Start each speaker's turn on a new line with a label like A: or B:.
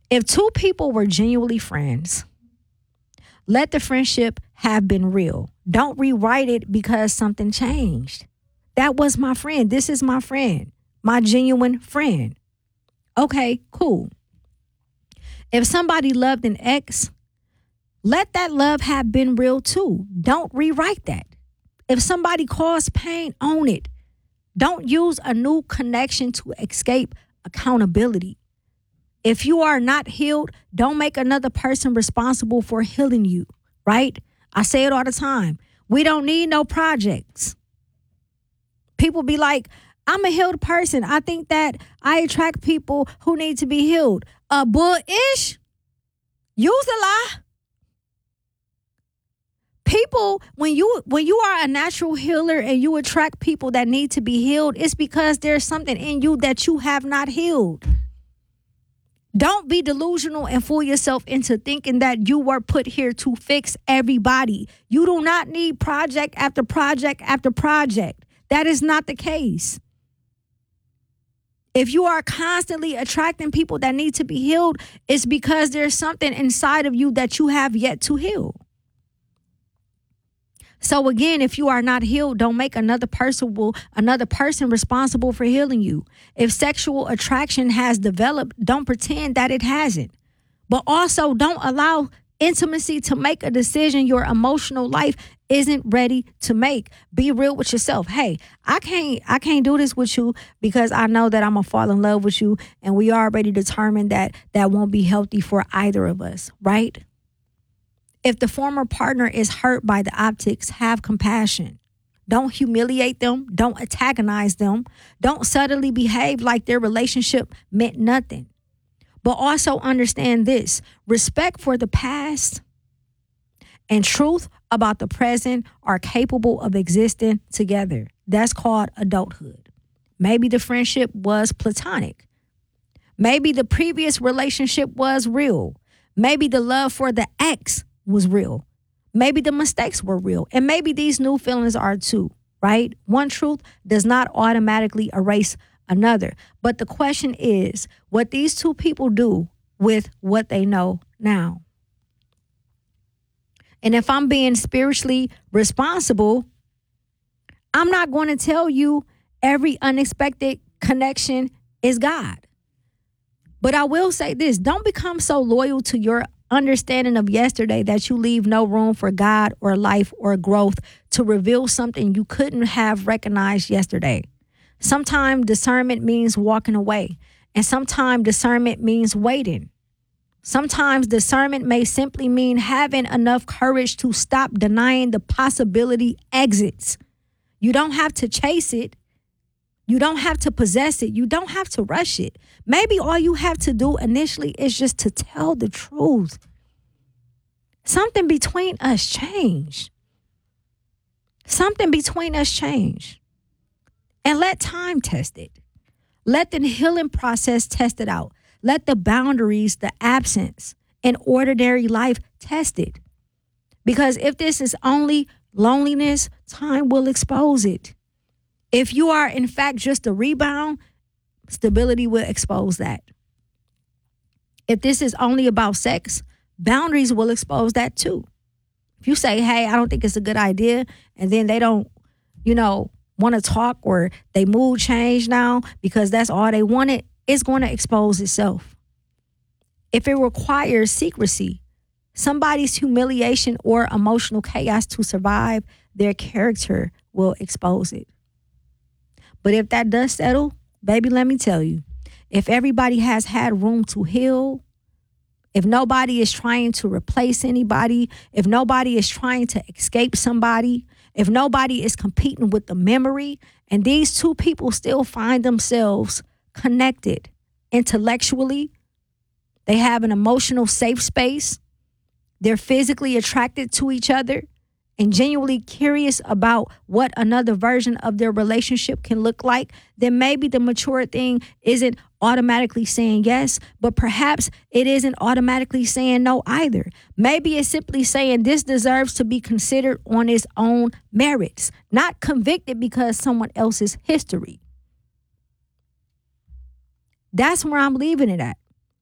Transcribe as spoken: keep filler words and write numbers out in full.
A: If two people were genuinely friends, let the friendship have been real. Don't rewrite it because something changed. That was my friend. This is my friend, my genuine friend. Okay, cool. If somebody loved an ex, let that love have been real too. Don't rewrite that. If somebody caused pain, own it. Don't use a new connection to escape accountability. If you are not healed, don't make another person responsible for healing you, right? I say it all the time. We don't need no projects. People be like, I'm a healed person. I think that I attract people who need to be healed. A bullish. Use a lie. People, when you when you are a natural healer and you attract people that need to be healed, it's because there's something in you that you have not healed. Don't be delusional and fool yourself into thinking that you were put here to fix everybody. You do not need project after project after project. That is not the case. If you are constantly attracting people that need to be healed, it's because there's something inside of you that you have yet to heal. So again, if you are not healed, don't make another person will, another person responsible for healing you. If sexual attraction has developed, don't pretend that it hasn't. But also don't allow intimacy to make a decision your emotional life isn't ready to make. Be real with yourself. Hey, I can't I can't do this with you because I know that I'm gonna fall in love with you, and we already determined that that won't be healthy for either of us, right? If the former partner is hurt by the optics, have compassion. Don't humiliate them. Don't antagonize them. Don't subtly behave like their relationship meant nothing. But also understand this: respect for the past and truth about the present are capable of existing together. That's called adulthood. Maybe the friendship was platonic. Maybe the previous relationship was real. Maybe the love for the ex was real. Maybe the mistakes were real. And maybe these new feelings are too, right? One truth does not automatically erase another. But the question is what these two people do with what they know now. And if I'm being spiritually responsible, I'm not going to tell you every unexpected connection is God. But I will say this: don't become so loyal to your understanding of yesterday that you leave no room for God or life or growth to reveal something you couldn't have recognized yesterday. Sometimes discernment means walking away, and sometimes discernment means waiting. Sometimes discernment may simply mean having enough courage to stop denying the possibility exits. You don't have to chase it. You don't have to possess it. You don't have to rush it. Maybe all you have to do initially is just to tell the truth. Something between us changed. Something between us changed. And let time test it. Let the healing process test it out. Let the boundaries, the absence, and ordinary life test it. Because if this is only loneliness, time will expose it. If you are, in fact, just a rebound, stability will expose that. If this is only about sex, boundaries will expose that too. If you say, hey, I don't think it's a good idea, and then they don't, you know, want to talk, or they mood change now because that's all they wanted, it's going to expose itself. If it requires secrecy, somebody's humiliation or emotional chaos to survive, their character will expose it. But if that does settle, baby, let me tell you, if everybody has had room to heal, if nobody is trying to replace anybody, if nobody is trying to escape somebody, if nobody is competing with the memory, and these two people still find themselves connected intellectually, they have an emotional safe space, they're physically attracted to each other, and genuinely curious about what another version of their relationship can look like, then maybe the mature thing isn't automatically saying yes, but perhaps it isn't automatically saying no either. Maybe it's simply saying this deserves to be considered on its own merits, not convicted because someone else's history. That's where I'm leaving it at.